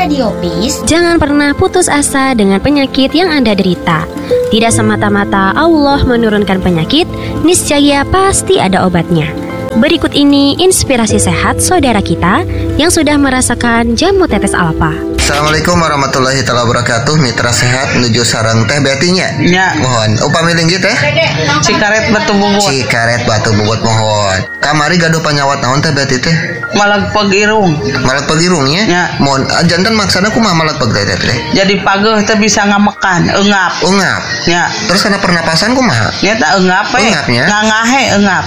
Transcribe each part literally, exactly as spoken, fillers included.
Radio Peace. Jangan pernah putus asa dengan penyakit yang Anda derita. Tidak semata-mata Allah menurunkan penyakit, niscaya pasti ada obatnya. Berikut ini inspirasi sehat saudara kita yang sudah merasakan jamu tetes alfa. Assalamualaikum warahmatullahi wabarakatuh. Mitra sehat menuju sarang teh betinya. Ya. Mohon upami linggih teh. Cikaret batu bubut. Cikaret batu bubut mohon. Kamari gaduh panyawat naon teh beti teh? Malag irung. Malag irungnya. Ya. Mohon jantan maksana kumaha malag teh teh. Jadi pageuh teh bisa ngamekan, eungap. Eungap. Ya. Terus kana pernapasan kumaha? Nya tak eungap we. Eungapnya. Ngangahe eungap.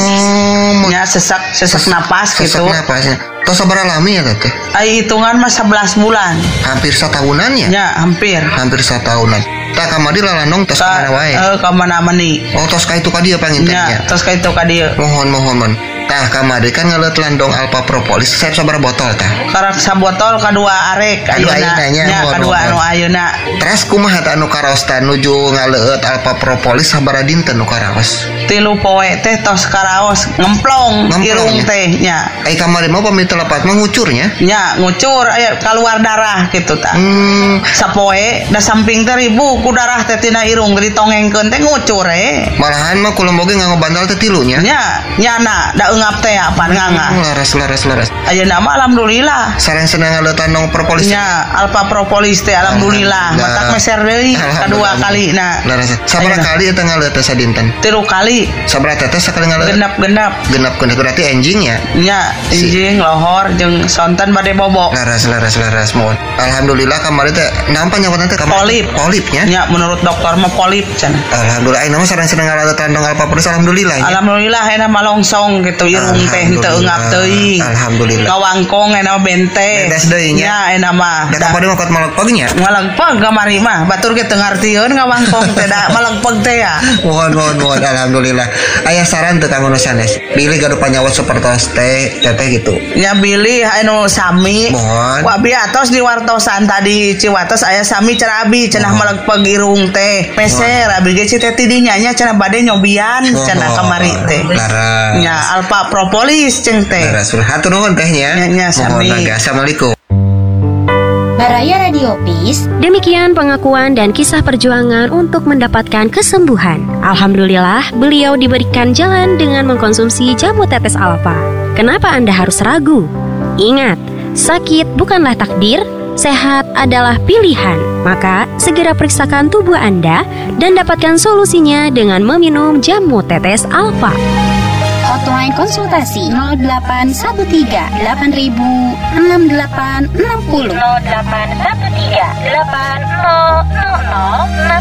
Oh. Nya sesak sesak Ses- napas sesak gitu. napasnya. Tos sabaraha lami ya teh? Ai hitungan mah sebelas bulan. Hampir satahunan ya? Ya, hampir. Hampir satahunan. Tak kamari lalanong tos kamana wae. Eh, kamana meni. Oh tos ka itu ka dieu pangintennya. Ya, terus ka itu ka dieu. Mohon mohon mohon. Tah kamari kan ngeleut landong alpha propolis. Saya sabaraha botol tah? Karak sabotol kadua arek Anu ayeuna. ayeuna nya, Nya mohon, kadua mohon. anu ayeuna. Terus kumaha tah anu karaos nuju ngaleut alpha propolis sabaraha dinten nu karaos? Tilu poe teh tos karaos ngemplong Ngemplong, irung ya. teh nya. Ai kamari mah pamit lepat mah ngucurnya. Nya ngucur aya keluar darah gitu tah. Hmm, Sapoe da samping teh ribu ku darah teh tina irung ditongengkeun teh ngucur eh. malahan mah kula boge nganggo bantal teh tilunya. Nya nyana da eungap teh apaan ngangah. Hmm, laras laras laras. Ayeuna mah alhamdulillah. Sareng senang ngaleut landong propolis. Nya alpha propolis teh alhamdulillah. Alhamdulillah. Matak meser deui kadua kali na. Laras. Sabaraha Ayeuna. kali eta ngaleut teh sadinten? Tilu kali Sabaraha tetes sakali ngaleut? genap-genap. Genap genap berarti enjing ya. Nya injing lohor jeung sonten bade bobok. Laras laras laras mohon. Alhamdulillah kamari teh naon panyawatan teh kamari? Polip. Polipnya. Nya menurut dokter mah polip cenah. Alhamdulillah ayeuna mah sareng senang ngaleut landong alpha propolis alhamdulillah. Ya. Alhamdulillah enak malongsong gitu irung teh henteu eungap teuing. Alhamdulillah. Ngawangkong enak bente. Bedes deui nya. Nya enak mah. Da kamari mah kot malekpeg nya. Ngalengpeg kamari mah batur ge teu ngartieun ngawangkong teh da malengpeg teh ya. Mohon mohon mohon alhamdulillah. Aya saran teu kanggo nu sanes. Pilih gaduh panyawat sapertos teh teteh gitu. Nya bilih anu sami. Mohon. Wa abi atos di wartosan tadi Ciwates aya sami cenah abi cenah malengpeg irung teh. Peser abi ge teh tidinya nya cenah bade nyobian cenah kamari teh. Laras. Nya alpha propolis ceng teh. Laras. Hatur nuhun tehnya. Nya, nya, sami. Mohon naga. Assalamualaikum. Baraya Radio Peace. Demikian pengakuan dan kisah perjuangan untuk mendapatkan kesembuhan. Alhamdulillah, beliau diberikan jalan dengan mengkonsumsi jamu tetes alfa. Kenapa Anda harus ragu? Ingat, sakit bukanlah takdir, sehat adalah pilihan. Maka, segera periksakan tubuh Anda dan dapatkan solusinya dengan meminum jamu tetes alfa. Hotline konsultasi nol delapan satu tiga delapan ribu enam delapan enam nol nol delapan satu tiga delapan nol nol nol enam